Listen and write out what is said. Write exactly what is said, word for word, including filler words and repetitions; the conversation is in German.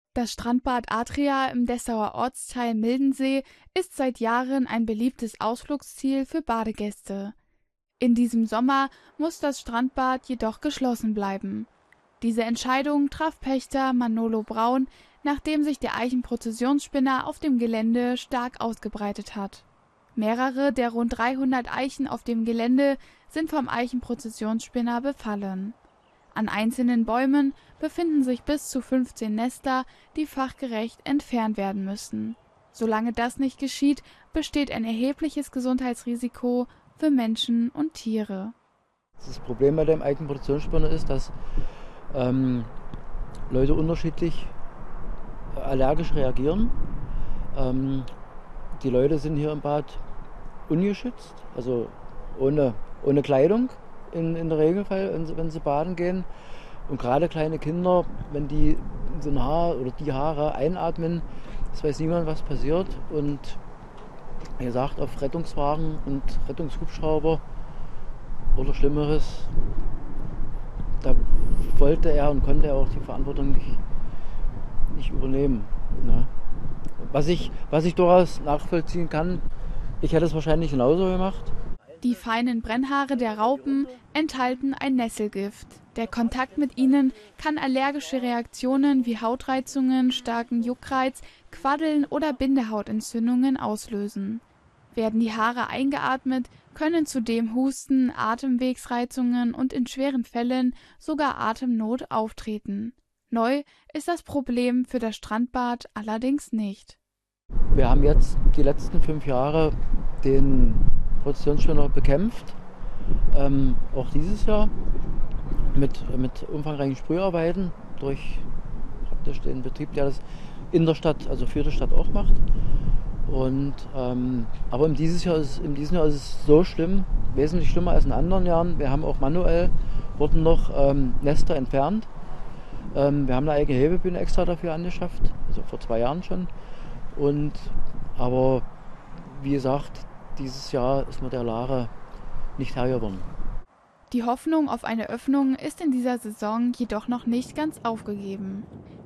Das Strandbad Adria im Dessauer Ortsteil Mildensee ist seit Jahren ein beliebtes Ausflugsziel für Badegäste. In diesem Sommer muss das Strandbad jedoch geschlossen bleiben. Diese Entscheidung traf Pächter Manolo Braun, nachdem sich der Eichenprozessionsspinner auf dem Gelände stark ausgebreitet hat. Mehrere der rund dreihundert Eichen auf dem Gelände sind vom Eichenprozessionsspinner befallen. An einzelnen Bäumen befinden sich bis zu fünfzehn Nester, die fachgerecht entfernt werden müssen. Solange das nicht geschieht, besteht ein erhebliches Gesundheitsrisiko für Menschen und Tiere. Das Problem bei dem Eichenprozessionsspinner ist, dass ähm, Leute unterschiedlich allergisch reagieren. Ähm, die Leute sind hier im Bad ungeschützt, also ohne, ohne Kleidung in, in der Regelfall, wenn sie, wenn sie baden gehen. Und gerade kleine Kinder, wenn die so ein Haar oder die Haare einatmen, das weiß niemand, was passiert. Und wie gesagt, auf Rettungswagen und Rettungshubschrauber oder Schlimmeres, da wollte er und konnte er auch die Verantwortung nicht, nicht übernehmen. Ne? Was ich, was ich durchaus nachvollziehen kann, ich hätte es wahrscheinlich genauso gemacht. Die feinen Brennhaare der Raupen enthalten ein Nesselgift. Der Kontakt mit ihnen kann allergische Reaktionen wie Hautreizungen, starken Juckreiz, Quaddeln oder Bindehautentzündungen auslösen. Werden die Haare eingeatmet, können zudem Husten, Atemwegsreizungen und in schweren Fällen sogar Atemnot auftreten. Neu ist das Problem für das Strandbad allerdings nicht. Wir haben jetzt die letzten fünf Jahre den Prozessionsspinner bekämpft, ähm, auch dieses Jahr mit, mit umfangreichen Sprüharbeiten durch praktisch den Betrieb, der das in der Stadt, also für die Stadt auch macht. Und, ähm, aber in, dieses Jahr ist, in diesem Jahr ist es so schlimm, wesentlich schlimmer als in anderen Jahren. Wir haben auch manuell, wurden noch ähm, Nester entfernt. Ähm, wir haben eine eigene Hebebühne extra dafür angeschafft, also vor zwei Jahren schon. Und, aber wie gesagt, dieses Jahr ist man der Lage nicht Herr geworden. Die Hoffnung auf eine Öffnung ist in dieser Saison jedoch noch nicht ganz aufgegeben.